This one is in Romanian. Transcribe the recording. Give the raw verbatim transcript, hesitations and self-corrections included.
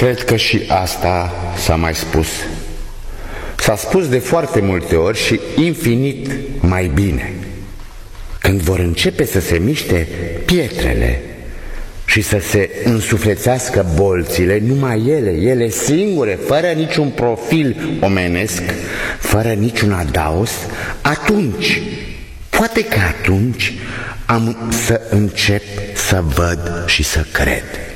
Cred că și asta s-a mai spus. S-a spus de foarte multe ori și infinit mai bine. Când vor începe să se miște pietrele și să se însuflețească bolțile, numai ele, ele singure, fără niciun profil omenesc, fără niciun adaos, atunci, poate că atunci am să încep să văd și să cred.